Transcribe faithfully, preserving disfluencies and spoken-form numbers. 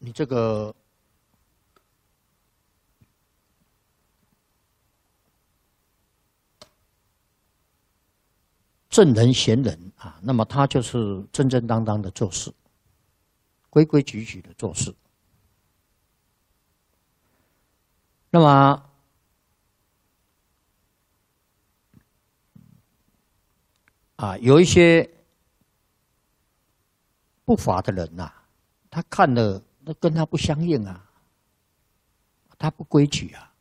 你这个正人贤人啊，那么他就是正正当当的做事，规规矩矩的做事。那么啊，有一些不法的人呐、啊，他看了那跟他不相应啊，他不规矩啊。